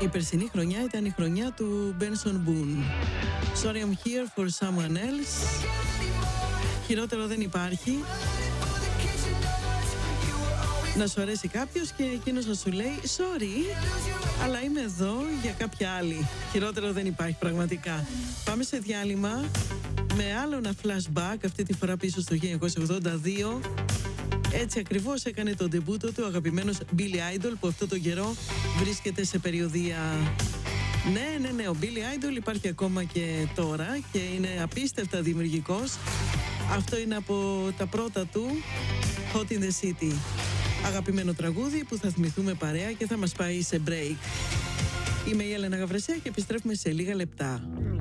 Η περσινή χρονιά ήταν η χρονιά του Benson Boone. Sorry I'm here for someone else. Χειρότερο δεν υπάρχει. Να σου αρέσει κάποιος και εκείνος να σου λέει sorry, αλλά είμαι εδώ για κάποια άλλη. Χειρότερο δεν υπάρχει πραγματικά. Πάμε σε διάλειμμα με άλλο ένα flashback, αυτή τη φορά πίσω στο 1982. Έτσι ακριβώς έκανε τον ντεμπούτο του αγαπημένος Billy Idol, που αυτό τον καιρό βρίσκεται σε περιοδεία. Ναι, ο Billy Idol υπάρχει ακόμα και τώρα και είναι απίστευτα δημιουργικός. Αυτό είναι από τα πρώτα του, Hot in the City. Αγαπημένο τραγούδι που θα θυμηθούμε παρέα και θα μας πάει σε break. Είμαι η Έλενα Γαβρεσέα και επιστρέφουμε σε λίγα λεπτά.